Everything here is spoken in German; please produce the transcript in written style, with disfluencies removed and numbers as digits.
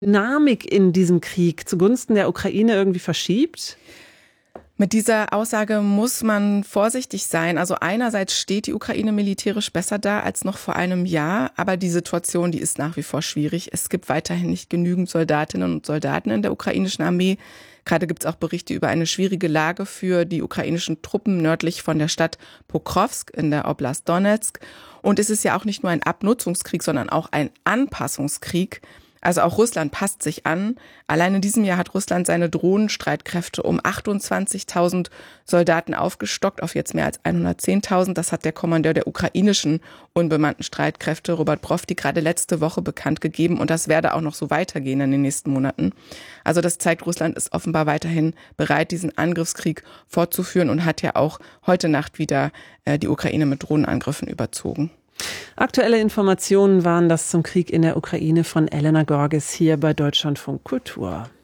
Dynamik in diesem Krieg zugunsten der Ukraine irgendwie verschiebt? Mit dieser Aussage muss man vorsichtig sein. Also einerseits steht die Ukraine militärisch besser da als noch vor einem Jahr, aber die Situation, die ist nach wie vor schwierig. Es gibt weiterhin nicht genügend Soldatinnen und Soldaten in der ukrainischen Armee. Gerade gibt es auch Berichte über eine schwierige Lage für die ukrainischen Truppen nördlich von der Stadt Pokrovsk in der Oblast Donetsk. Und es ist ja auch nicht nur ein Abnutzungskrieg, sondern auch ein Anpassungskrieg. Also auch Russland passt sich an. Allein in diesem Jahr hat Russland seine Drohnenstreitkräfte um 28.000 Soldaten aufgestockt auf jetzt mehr als 110.000. Das hat der Kommandeur der ukrainischen unbemannten Streitkräfte, Robert Brovdi, gerade letzte Woche bekannt gegeben. Und das werde auch noch so weitergehen in den nächsten Monaten. Also das zeigt, Russland ist offenbar weiterhin bereit, diesen Angriffskrieg fortzuführen und hat ja auch heute Nacht wieder die Ukraine mit Drohnenangriffen überzogen. Aktuelle Informationen waren das zum Krieg in der Ukraine von Elena Gorges hier bei Deutschlandfunk Kultur.